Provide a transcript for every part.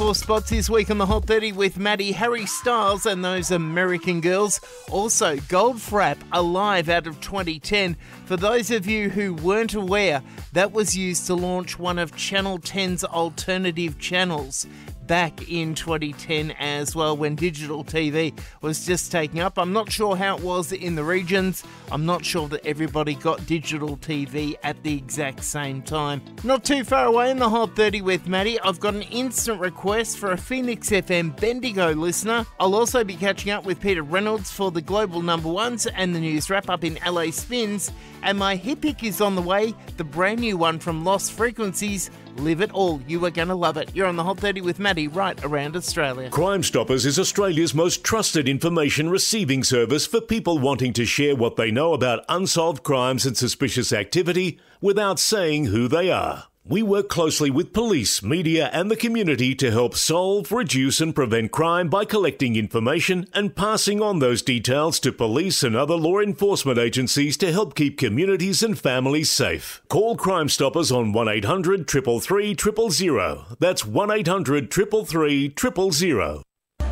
4 spots this week on the Hot 30 with Maddie, Harry Styles and those American Girls. Also, Goldfrapp, Alive out of 2010. For those of you who weren't aware, that was used to launch one of Channel 10's alternative channels back in 2010 as well, when digital TV was just taking up. I'm not sure how it was in the regions. I'm not sure that everybody got digital TV at the exact same time. Not too far away in the Hot 30 with Maddie, I've got an instant request for a Phoenix FM Bendigo listener. I'll also be catching up with Peter Reynolds for the global number ones and the news wrap up in LA Spins. And my hit pick is on the way, the brand new one from Lost Frequencies, Live It All. You are going to love it. You're on the Hot 30 with Maddie, right around Australia. Crime Stoppers is Australia's most trusted information receiving service for people wanting to share what they know about unsolved crimes and suspicious activity without saying who they are. We work closely with police, media and the community to help solve, reduce and prevent crime by collecting information and passing on those details to police and other law enforcement agencies to help keep communities and families safe. Call Crime Stoppers on 1800 333 000. That's 1800 333 000.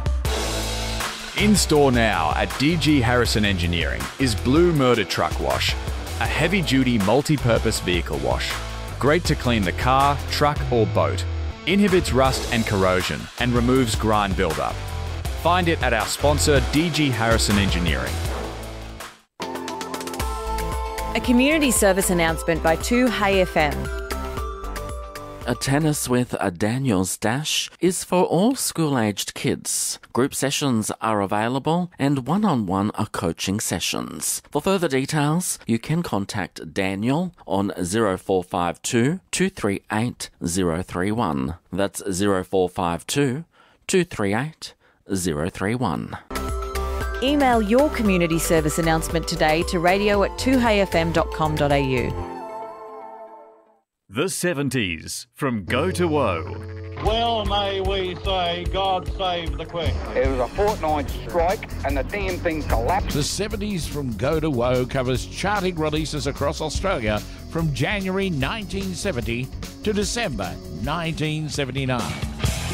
In store now at DG Harrison Engineering is Blue Murder Truck Wash, a heavy-duty multi-purpose vehicle wash. Great to clean the car, truck or boat. Inhibits rust and corrosion and removes grind buildup. Find it at our sponsor DG Harrison Engineering. A community service announcement by 2Hey FM. A Tennis with a Daniel's Dash is for all school-aged kids. Group sessions are available and one-on-one are coaching sessions. For further details, you can contact Daniel on 0452 238 031. That's 0452 238 031. Email your community service announcement today to radio@2heyfm.com.au. The 70s from Go to Woe. Well, may we say, God save the Queen. It was a fortnight strike and the damn thing collapsed. The 70s from Go to Woe covers charting releases across Australia from January 1970 to December 1979.